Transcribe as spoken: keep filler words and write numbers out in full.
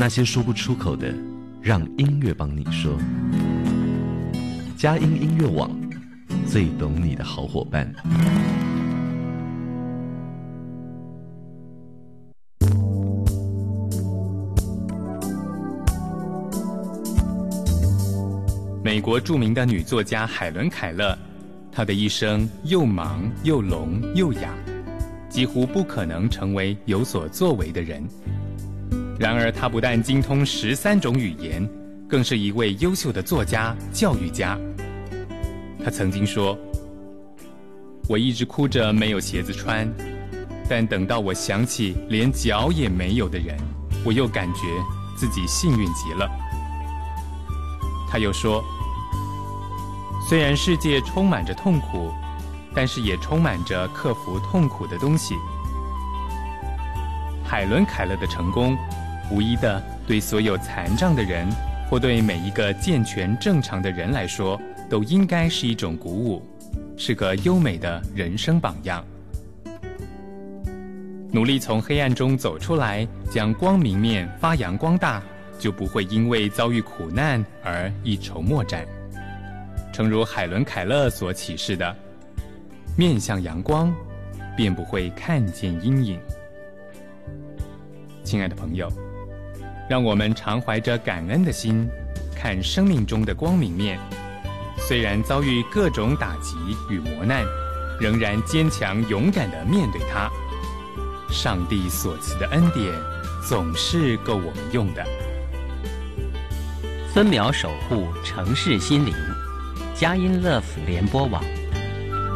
那些说不出口的，让音乐帮你说。佳音音乐网，最懂你的好伙伴。 美国著名的女作家海伦·凯勒，她的一生又忙又聋又哑，几乎不可能成为有所作为的人。然而，她不但精通十三种语言，更是一位优秀的作家、教育家。她曾经说：“我一直哭着没有鞋子穿，但等到我想起连脚也没有的人，我又感觉自己幸运极了。”她又说：“虽然世界充满着痛苦，但是也充满着克服痛苦的东西。”海伦·凯勒的成功，无疑的对所有残障的人，或对每一个健全正常的人来说，都应该是一种鼓舞，是个优美的人生榜样。努力从黑暗中走出来，将光明面发扬光大，就不会因为遭遇苦难而一筹莫展。诚如海伦·凯勒所启示的，面向阳光，便不会看见阴影。亲爱的朋友，让我们常怀着感恩的心，看生命中的光明面。虽然遭遇各种打击与磨难，仍然坚强勇敢地面对它。上帝所赐的恩典，总是够我们用的。 分秒守护城市心灵，佳音 Love 联播网。